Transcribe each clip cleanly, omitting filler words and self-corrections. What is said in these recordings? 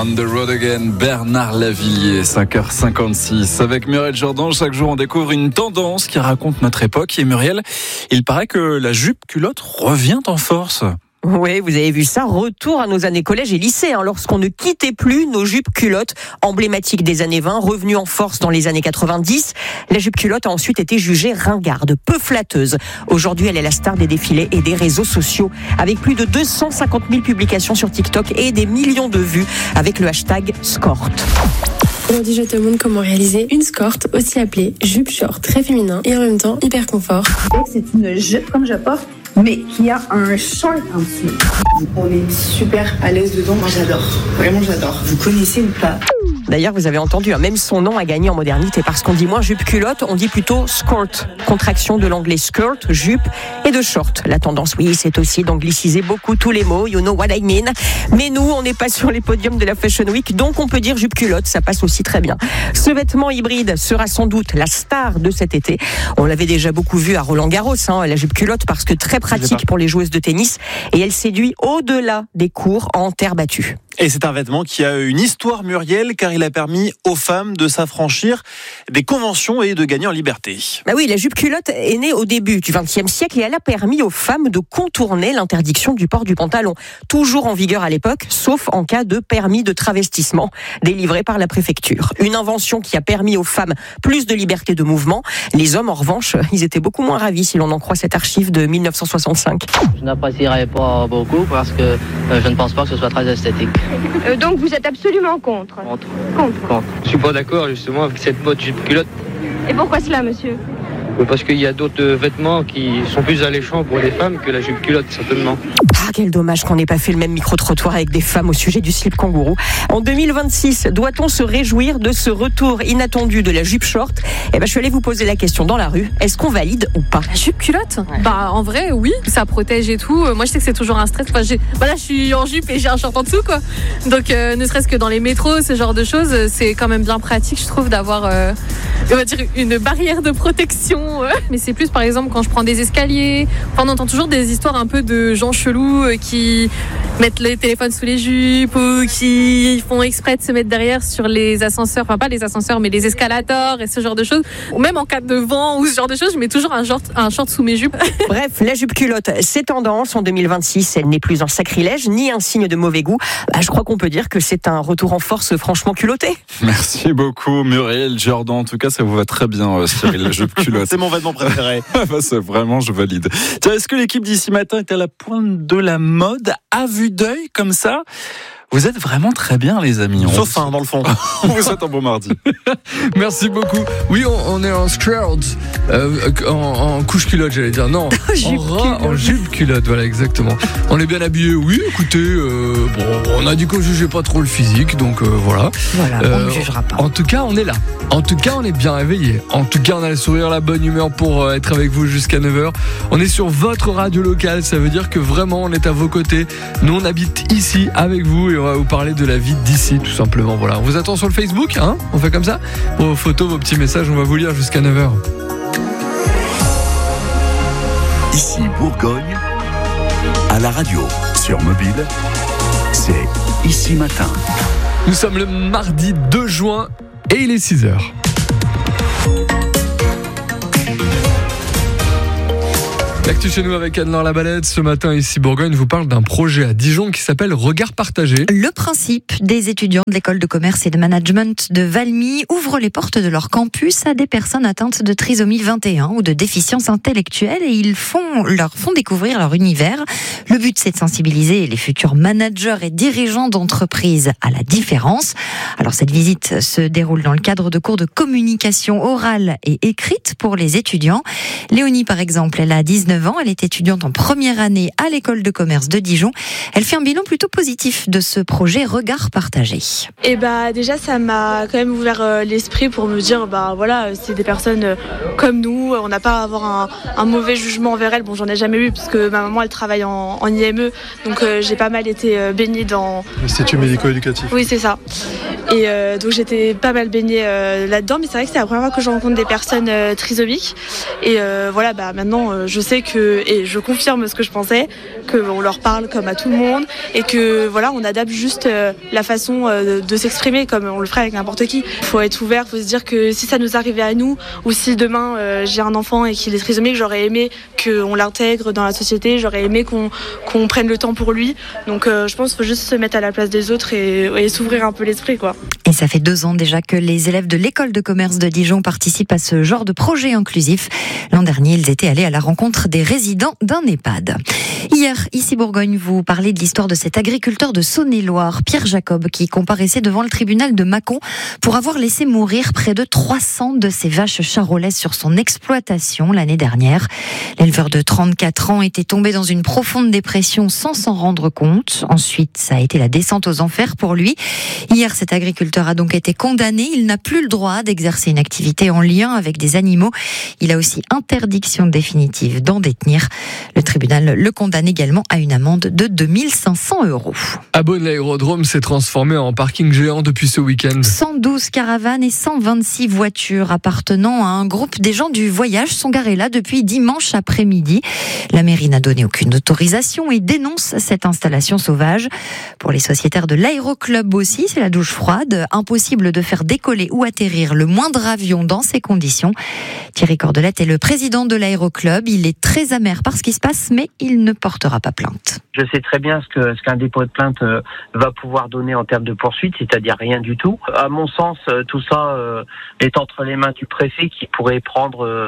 On the road again, Bernard Lavilliers, 5h56. Avec Muriel Jourdan, chaque jour on découvre une tendance qui raconte notre époque. Et Muriel, il paraît que la jupe culotte revient en force. Oui, vous avez vu ça, retour à nos années collège et lycée, lorsqu'on ne quittait plus nos jupes culottes emblématiques des années 20, revenues en force dans les années 90. La jupe culotte a ensuite été jugée ringarde, peu flatteuse. Aujourd'hui, elle est la star des défilés et des réseaux sociaux, avec plus de 250 000 publications sur TikTok et des millions de vues avec le hashtag Skort. Aujourd'hui, je te montre comment réaliser une skort, aussi appelée jupe short, très féminin et en même temps hyper confort. C'est une jupe comme je porte, mais qui a un short en dessous. On est super à l'aise dedans. Moi, j'adore. Vraiment, j'adore. Vous connaissez ou pas? D'ailleurs, vous avez entendu, même son nom a gagné en modernité parce qu'on dit moins jupe culotte, on dit plutôt skirt, contraction de l'anglais skirt, jupe et de short. La tendance, oui, c'est aussi d'angliciser beaucoup tous les mots, you know what I mean. Mais nous, on n'est pas sur les podiums de la Fashion Week, donc on peut dire jupe culotte, ça passe aussi très bien. Ce vêtement hybride sera sans doute la star de cet été. On l'avait déjà beaucoup vu à Roland-Garros, la jupe culotte, parce que très pratique pour les joueuses de tennis et elle séduit au-delà des cours en terre battue. Et c'est un vêtement qui a une histoire, Muriel, car il a permis aux femmes de s'affranchir des conventions et de gagner en liberté. Bah oui, la jupe culotte est née au début du XXe siècle et elle a permis aux femmes de contourner l'interdiction du port du pantalon. Toujours en vigueur à l'époque, sauf en cas de permis de travestissement délivré par la préfecture. Une invention qui a permis aux femmes plus de liberté de mouvement. Les hommes, en revanche, ils étaient beaucoup moins ravis si l'on en croit cette archive de 1965. Je n'apprécierais pas beaucoup parce que je ne pense pas que ce soit très esthétique. Donc vous êtes absolument contre. Contre. Je suis pas d'accord justement avec cette mode jupe culotte. Et pourquoi cela, monsieur ? Parce qu'il y a d'autres vêtements qui sont plus alléchants pour les femmes que la jupe culotte, certainement. Ah, quel dommage qu'on n'ait pas fait le même micro-trottoir avec des femmes au sujet du slip kangourou. En 2026, doit-on se réjouir de ce retour inattendu de la jupe short ? Je suis allée vous poser la question dans la rue. Est-ce qu'on valide ou pas ? La jupe culotte ? En vrai, oui. Ça protège et tout. Moi, je sais que c'est toujours un stress. Là, je suis en jupe et j'ai un short en dessous, quoi. Donc, ne serait-ce que dans les métros, ce genre de choses, c'est quand même bien pratique, je trouve, d'avoir, on va dire, une barrière de protection. Mais c'est plus, par exemple, quand je prends des escaliers. On entend toujours des histoires un peu de gens chelous qui mettent les téléphones sous les jupes ou qui font exprès de se mettre derrière sur les ascenseurs. Enfin, pas les ascenseurs, mais les escalators et ce genre de choses. Ou même en cas de vent ou ce genre de choses, je mets toujours un short sous mes jupes. Bref, la jupe culotte, c'est tendance. En 2026, elle n'est plus un sacrilège ni un signe de mauvais goût. Je crois qu'on peut dire que c'est un retour en force franchement culotté. Merci beaucoup, Muriel Jourdan. En tout cas, ça vous va très bien, Cyril, la jupe culotte. C'est mon vêtement préféré. C'est vraiment, je valide. Tiens, est-ce que l'équipe d'ici matin est à la pointe de la mode, à vue d'œil, comme ça ? Vous êtes vraiment très bien, les amis. Sauf dans le fond. Vous êtes un bon mardi. Merci beaucoup. Oui, on est en skirt, en couche culotte, j'allais dire. Non, en jupe culotte, voilà, exactement. On est bien habillés, oui, écoutez, on a dit qu'on jugeait pas trop le physique, donc voilà. Voilà, on ne jugera pas. En tout cas, on est là. En tout cas, on est bien réveillés. En tout cas, on a le sourire, la bonne humeur pour être avec vous jusqu'à 9h. On est sur votre radio locale, ça veut dire que vraiment, on est à vos côtés. Nous, on habite ici avec vous et on va vous parler de la vie d'ici, tout simplement. Voilà, on vous attend sur le Facebook, on fait comme ça. Vos photos, vos petits messages, on va vous lire jusqu'à 9h. Ici Bourgogne, à la radio, sur mobile, c'est Ici Matin. Nous sommes le mardi 2 juin et il est 6h. L'actu chez nous avec Anne-Laure Labalette. Ce matin, ici Bourgogne, vous parle d'un projet à Dijon qui s'appelle Regard partagé. Le principe des étudiants de l'école de commerce et de management de Valmy ouvre les portes de leur campus à des personnes atteintes de trisomie 21 ou de déficience intellectuelle et ils leur font découvrir leur univers. Le but, c'est de sensibiliser les futurs managers et dirigeants d'entreprises à la différence. Alors, cette visite se déroule dans le cadre de cours de communication orale et écrite pour les étudiants. Léonie, par exemple, elle a 19 ans, elle est étudiante en première année à l'école de commerce de Dijon. Elle fait un bilan plutôt positif de ce projet Regard partagé. Et déjà ça m'a quand même ouvert l'esprit pour me dire voilà, c'est des personnes comme nous, on n'a pas à avoir un mauvais jugement envers elles. Bon, j'en ai jamais eu parce que ma maman elle travaille en IME, donc j'ai pas mal été baignée dans l'Institut médico-éducatif. Oui, c'est ça. Et donc j'étais pas mal baignée là-dedans, mais c'est vrai que c'est la première fois que je rencontre des personnes trisomiques. Et maintenant je sais et je confirme ce que je pensais, qu'on leur parle comme à tout le monde et que on adapte juste la façon de s'exprimer comme on le ferait avec n'importe qui. Il faut être ouvert, il faut se dire que si ça nous arrivait à nous, ou si demain j'ai un enfant et qu'il est trisomique, j'aurais aimé qu'on l'intègre dans la société, j'aurais aimé qu'on prenne le temps pour lui. Donc je pense qu'il faut juste se mettre à la place des autres et s'ouvrir un peu l'esprit, quoi. Et ça fait 2 ans déjà que les élèves de l'école de commerce de Dijon participent à ce genre de projet inclusif. L'an dernier, ils étaient allés à la rencontre des résidents d'un EHPAD. Hier, ici Bourgogne, vous parlez de l'histoire de cet agriculteur de Saône-et-Loire, Pierre Jacob, qui comparaissait devant le tribunal de Mâcon pour avoir laissé mourir près de 300 de ses vaches charolaises sur son exploitation l'année dernière. L'éleveur de 34 ans était tombé dans une profonde dépression sans s'en rendre compte. Ensuite, ça a été la descente aux enfers pour lui. Hier, cet agriculteur a donc été condamné. Il n'a plus le droit d'exercer une activité en lien avec des animaux. Il a aussi interdiction définitive d'en détenir. Le tribunal le condamne également à une amende de 2500 €. À Beaune, l'aérodrome s'est transformé en parking géant depuis ce week-end. 112 caravanes et 126 voitures appartenant à un groupe des gens du voyage sont garées là depuis dimanche après-midi. La mairie n'a donné aucune autorisation et dénonce cette installation sauvage. Pour les sociétaires de l'aéroclub aussi, c'est la douche froide. Impossible de faire décoller ou atterrir le moindre avion dans ces conditions. Thierry Cordelette est le président de l'aéroclub. Il est très amer par ce qui se passe, mais il ne portera pas plainte. Je sais très bien ce qu'un dépôt de plainte va pouvoir donner en termes de poursuite, c'est-à-dire rien du tout. À mon sens, tout ça est entre les mains du préfet qui pourrait prendre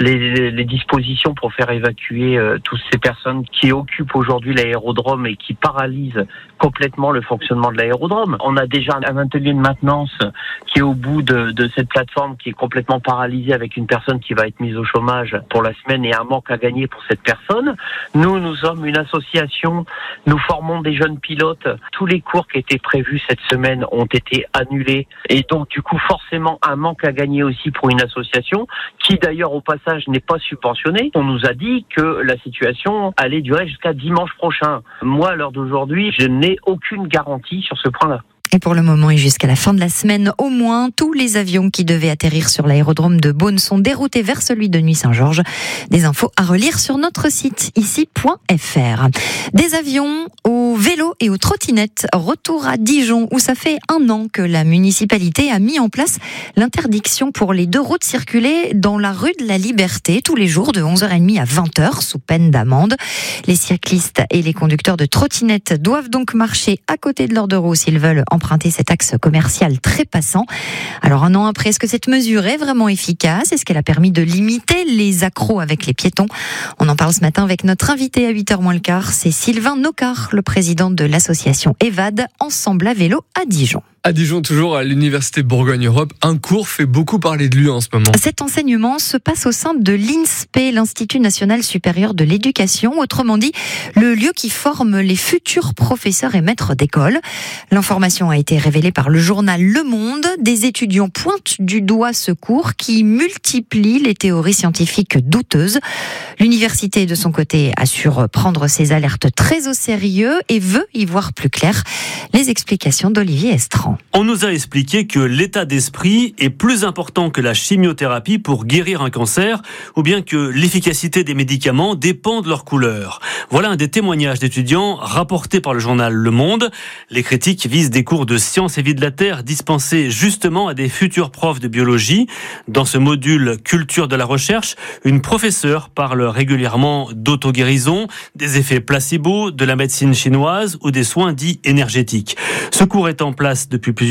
les dispositions pour faire évacuer toutes ces personnes qui occupent aujourd'hui l'aérodrome et qui paralysent complètement le fonctionnement de l'aérodrome. On a déjà un atelier de maintenance qui est au bout de cette plateforme qui est complètement paralysée avec une personne qui va être mise au chômage pour la semaine et un manque à gagner pour cette personne. Nous sommes une association, nous formons des jeunes pilotes. Tous les cours qui étaient prévus cette semaine ont été annulés et donc du coup forcément un manque à gagner aussi pour une association qui d'ailleurs au passage n'est pas subventionnée. On nous a dit que la situation allait durer jusqu'à dimanche prochain. Moi à l'heure d'aujourd'hui, je n'ai aucune garantie sur ce point-là. Et pour le moment et jusqu'à la fin de la semaine, au moins, tous les avions qui devaient atterrir sur l'aérodrome de Beaune sont déroutés vers celui de Nuits-Saint-Georges. Des infos à relire sur notre site ici.fr. Des avions au vélo et aux trottinettes. Retour à Dijon où ça fait 1 an que la municipalité a mis en place l'interdiction pour les 2 roues de circuler dans la rue de la Liberté tous les jours de 11h30 à 20h sous peine d'amende. Les cyclistes et les conducteurs de trottinettes doivent donc marcher à côté de leurs 2 roues s'ils veulent emprunter cet axe commercial très passant. Alors 1 an après, est-ce que cette mesure est vraiment efficace ? Est-ce qu'elle a permis de limiter les accros avec les piétons ? On en parle ce matin avec notre invité à 8h moins le quart, c'est Sylvain Nocard, le président de l'association EVAD, Ensemble à vélo à Dijon. À Dijon, toujours à l'université Bourgogne-Europe, un cours fait beaucoup parler de lui en ce moment. Cet enseignement se passe au sein de l'INSPE, l'Institut National Supérieur de l'Éducation, autrement dit, le lieu qui forme les futurs professeurs et maîtres d'école. L'information a été révélée par le journal Le Monde. Des étudiants pointent du doigt ce cours qui multiplie les théories scientifiques douteuses. L'université, de son côté, assure prendre ses alertes très au sérieux et veut y voir plus clair. Les explications d'Olivier Estran. On nous a expliqué que l'état d'esprit est plus important que la chimiothérapie pour guérir un cancer, ou bien que l'efficacité des médicaments dépend de leur couleur. Voilà un des témoignages d'étudiants rapportés par le journal Le Monde. Les critiques visent des cours de sciences et vie de la Terre dispensés justement à des futurs profs de biologie. Dans ce module Culture de la recherche, une professeure parle régulièrement d'auto-guérison, des effets placebo, de la médecine chinoise ou des soins dits énergétiques. Ce cours est en place depuis plusieurs